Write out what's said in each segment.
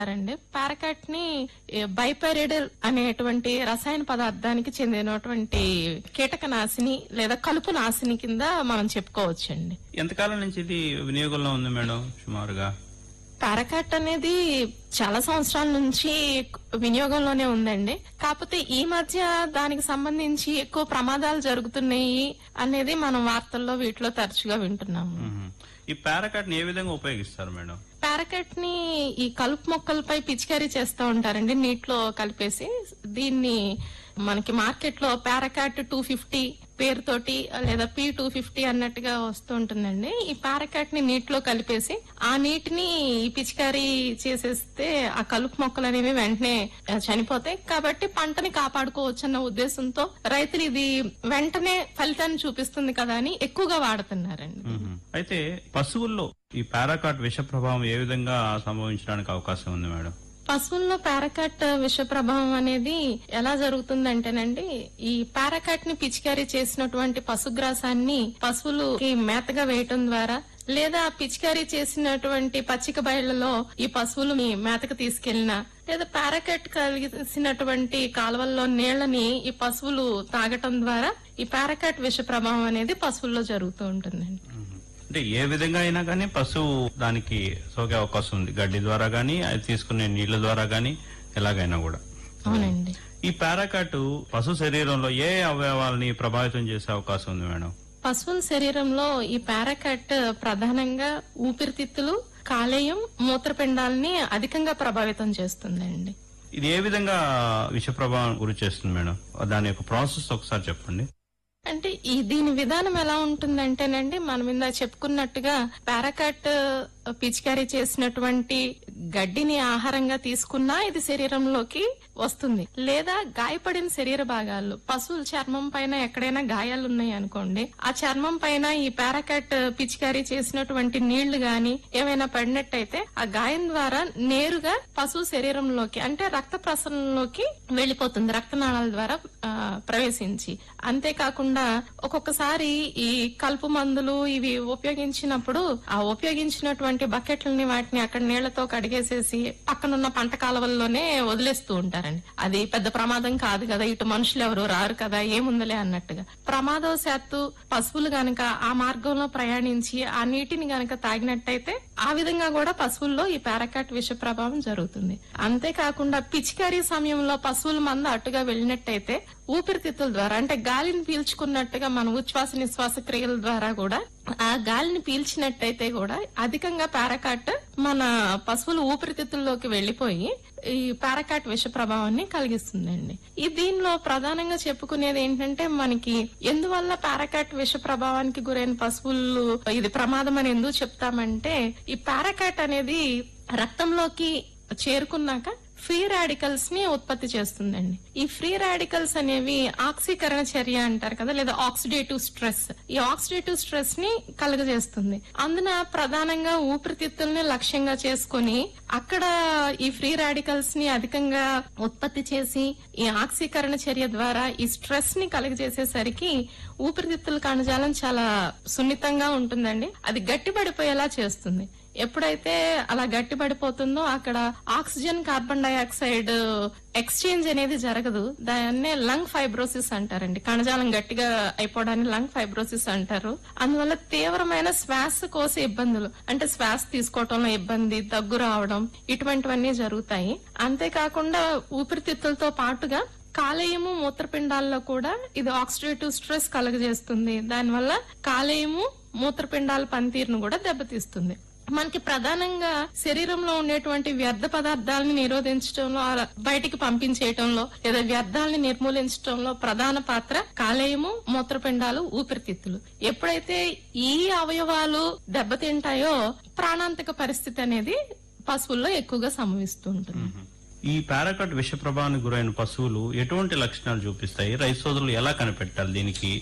రండి. పారాకాట్ ని బైపెరిడల్ అనేటువంటి రసాయన పదార్థానికి చెందినటువంటి కీటకనాశిని లేదా కలుపు నాశిని కింద మనం చెప్పుకోవచ్చండి. ఎంతకాలం నుంచి ఇది వినియోగంలో ఉంది మేడం సుమారుగా? పారాకాట్ అనేది చాలా సంవత్సరాల నుంచి వినియోగంలోనే ఉందండి. కాకపోతే ఈ మధ్య దానికి సంబంధించి ఎక్కువ ప్రమాదాలు జరుగుతున్నాయి అనేది మనం వార్తల్లో వీటిలో తరచుగా వింటున్నాము. ఈ పారాకాట్ ని ఏ విధంగా ఉపయోగిస్తారు మేడం? పారాకాట్ ని ఈ కలుపు మొక్కలపై పిచికారీ చేస్తూ ఉంటారండి, నీటిలో కలిపేసి. దీన్ని మనకి మార్కెట్ లో పారాకాట్ 250 పేరుతోటి లేదా P250 అన్నట్టుగా వస్తూ ఉంటుందండి. ఈ పారాకాట్ ని నీటిలో కలిపేసి ఆ నీటిని ఈ పిచికారీ చేసేస్తే ఆ కలుపు మొక్కలు అనేవి వెంటనే చనిపోతాయి. కాబట్టి పంటని కాపాడుకోవచ్చు అన్న ఉద్దేశంతో రైతులు ఇది వెంటనే ఫలితాన్ని చూపిస్తుంది కదా అని ఎక్కువగా వాడుతున్నారండి. అయితే పశువుల్లో ఈ పారాకాట్ విష ప్రభావం ఏ విధంగా సంభవించడానికి అవకాశం ఉంది మేడం? పశువుల్లో పారాకాట్ విష ప్రభావం అనేది ఎలా జరుగుతుందంటేనండి, ఈ పారాకాట్ ని పిచికారీ చేసినటువంటి పశుగ్రాసాన్ని పశువులకి మేతగా వేయటం ద్వారా, లేదా పిచికారీ చేసినటువంటి పచ్చిక బయళ్లలో ఈ పశువులు మేతకు తీసుకెళ్లినా, లేదా పారాకాట్ కలిసినటువంటి కాలువల్లో నీళ్లని ఈ పశువులు తాగటం ద్వారా ఈ పారాకాట్ విష ప్రభావం అనేది పశువుల్లో జరుగుతూ ఉంటుందండి. అంటే ఏ విధంగా అయినా కానీ పశువు దానికి సోకే అవకాశం ఉంది, గడ్డి ద్వారా గానీ, అది తీసుకునే నీళ్ల ద్వారా గానీ, ఎలాగైనా కూడా. అవునండి. ఈ పారాకాట్ పశు శరీరంలో ఏ అవయవాలని ప్రభావితం చేసే అవకాశం ఉంది మేడం? పశువుల శరీరంలో ఈ పారాకాట్ ప్రధానంగా ఊపిరితిత్తులు, కాలేయం, మూత్రపిండాలని అధికంగా ప్రభావితం చేస్తుందండి. ఇది ఏ విధంగా విష ప్రభావం గురి చేస్తుంది మేడం? దాని యొక్క ప్రాసెస్ ఒకసారి చెప్పండి. అంటే దీని విధానం ఎలా ఉంటుందంటేనండి, మనం ఇందాక చెప్పుకున్నట్టుగా పారాకాట్ పిచికారీ చేసినటువంటి గడ్డిని ఆహారంగా తీసుకున్నా ఇది శరీరంలోకి వస్తుంది. లేదా గాయపడిన శరీర భాగాలు, పశువుల చర్మం పైన ఎక్కడైనా గాయాలు ఉన్నాయి అనుకోండి, ఆ చర్మం పైన ఈ పారాకాట్ పిచికారీ చేసినటువంటి నీళ్లు గాని ఏమైనా పడినట్టయితే ఆ గాయం ద్వారా నేరుగా పశువు శరీరంలోకి అంటే రక్త ప్రసరణలోకి వెళ్లిపోతుంది, రక్తనాళాల ద్వారా ప్రవేశించి. అంతేకాకుండా ఒక్కొక్కసారి ఈ కలుపు మందులు ఇవి ఉపయోగించినప్పుడు ఆ ఉపయోగించినటువంటి బకెట్లని వాటిని అక్కడ నీళ్లతో కడిగేసేసి పక్కనున్న పంట కాలువల్లోనే వదిలేస్తూ ఉంటారండి. అది పెద్ద ప్రమాదం కాదు కదా, ఇటు మనుషులు ఎవరు రారు కదా, ఏముందలే అన్నట్టుగా. ప్రమాదవశాత్తు పశువులు గనక ఆ మార్గంలో ప్రయాణించి ఆ నీటిని గనక తాగినట్టయితే ఆ విధంగా కూడా పశువుల్లో ఈ పారాకాట్ విష ప్రభావం జరుగుతుంది. అంతేకాకుండా పిచికారీ సమయంలో పశువుల మంద అటుగా వెళ్ళినట్టయితే ఊపిరితిత్తుల ద్వారా అంటే గాలిని పీల్చుకున్నట్టుగా మన ఉచ్ఛ్వాస నిశ్వాస క్రియల ద్వారా కూడా ఆ గాలిని పీల్చినట్టయితే కూడా అధికంగా పారాకాట్ మన పశువుల ఊపిరితిత్తుల్లోకి వెళ్లిపోయి ఈ పారాకాట్ విష ప్రభావాన్ని కలిగిస్తుందండి. ఈ దీనిలో ప్రధానంగా చెప్పుకునేది ఏంటంటే, మనకి ఎందువల్ల పారాకాట్ విష ప్రభావానికి గురైన పశువులు ఇది ప్రమాదం అని ఎందుకు చెప్తామంటే, ఈ పారాకాట్ అనేది రక్తంలోకి చేరుకున్నాక ఫ్రీ రాడికల్స్ ని ఉత్పత్తి చేస్తుందండి. ఈ ఫ్రీ రాడికల్స్ అనేవి ఆక్సీకరణ చర్య అంటారు కదా, లేదా ఆక్సిడేటివ్ స్ట్రెస్. ఈ ఆక్సిడేటివ్ స్ట్రెస్ ని కలుగజేస్తుంది. అందున ప్రధానంగా ఊపిరితిత్తుల్ని లక్ష్యంగా చేసుకుని అక్కడ ఈ ఫ్రీ రాడికల్స్ ని అధికంగా ఉత్పత్తి చేసి ఈ ఆక్సీకరణ చర్య ద్వారా ఈ స్ట్రెస్ ని కలుగజేసేసరికి ఊపిరితిత్తుల కణజాలం చాలా సున్నితంగా ఉంటుందండి. అది గట్టిపడిపోయేలా చేస్తుంది. ఎప్పుడైతే అలా గట్టిపడిపోతుందో అక్కడ ఆక్సిజన్, కార్బన్ డైఆక్సైడ్ ఎక్స్చేంజ్ అనేది జరగదు. దాన్నే లంగ్ ఫైబ్రోసిస్ అంటారండి. కణజాలం గట్టిగా అయిపోవడాన్ని లంగ్ ఫైబ్రోసిస్ అంటారు. అందువల్ల తీవ్రమైన శ్వాసకోశ ఇబ్బందులు అంటే శ్వాస తీసుకోవటంలో ఇబ్బంది, దగ్గు రావడం ఇటువంటివన్నీ జరుగుతాయి. అంతేకాకుండా ఊపిరితిత్తులతో పాటుగా కాలేయము, మూత్రపిండాల్లో కూడా ఇది ఆక్సిడేటివ్ స్ట్రెస్ కలుగజేస్తుంది. దానివల్ల కాలేయము, మూత్రపిండాల పనితీరును కూడా దెబ్బతీస్తుంది. మనకి ప్రధానంగా శరీరంలో ఉండేటువంటి వ్యర్థ పదార్థాలను నిరోధించడంలో, బయటికి పంపించేయటంలో లేదా వ్యర్థాలని నిర్మూలించడంలో ప్రధాన పాత్ర కాలేయము, మూత్రపిండాలు, ఊపిరితిత్తులు. ఎప్పుడైతే ఈ అవయవాలు దెబ్బతింటాయో ప్రాణాంతక పరిస్థితి అనేది పశువుల్లో ఎక్కువగా సంభవిస్తూ ఉంటుంది. ఈ పారాకాట్ విష ప్రభావానికి గురైన పశువులు ఎటువంటి లక్షణాలు చూపిస్తాయి? రైతు సోదరులు ఎలా కనిపెట్టాలి దీనికి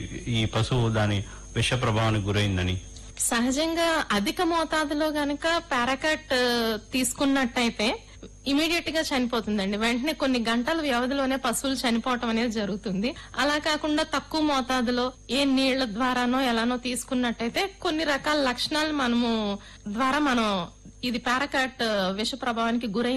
ఈ పశువు దాని విష ప్రభావానికి గురైందని? సహజంగా అధిక మోతాదులో గనక పారాకాట్ తీసుకున్నట్టయితే ఇమీడియట్ గా చనిపోతుందండి. వెంటనే కొన్ని గంటల వ్యవధిలోనే పశువులు చనిపోవటం అనేది జరుగుతుంది. అలా కాకుండా తక్కువ మోతాదులో ఏ నీళ్ల ద్వారానో ఎలానో తీసుకున్నట్టయితే కొన్ని రకాల లక్షణాలు మనం ఇది పారాకాట్ విష ప్రభావానికి గురై